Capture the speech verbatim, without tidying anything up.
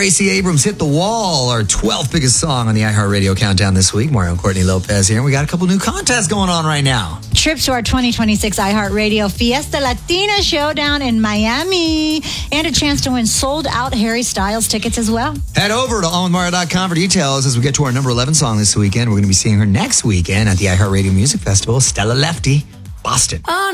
Gracie Abrams hit the wall, our twelfth biggest song on the iHeartRadio countdown this week. Mario and Courtney Lopez here. And we got a couple new contests going on right now. Trips to our twenty twenty-six iHeartRadio Fiesta Latina Showdown in Miami. And a chance to win sold-out Harry Styles tickets as well. Head over to on with mario dot com for details as we get to our number eleven song this weekend. We're going to be seeing her next weekend at the iHeartRadio Music Festival, Stella Lefty, Boston.